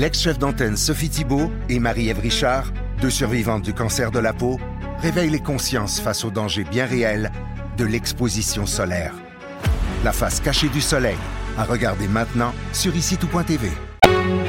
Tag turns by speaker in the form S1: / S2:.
S1: L'ex-chef d'antenne Sophie Thibault et Marie-Ève Richard, deux survivantes du cancer de la peau, réveillent les consciences face aux dangers bien réels de l'exposition solaire. La face cachée du soleil, à regarder maintenant sur ICITOUT.tv.